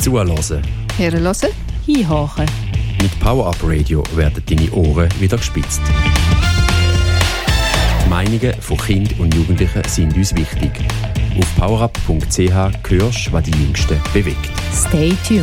Zuhören. Hören. Hinhören. Mit Power Up Radio werden deine Ohren wieder gespitzt. Die Meinungen von Kindern und Jugendlichen sind uns wichtig. Auf powerup.ch hörst, was die Jüngsten bewegt. Stay tuned.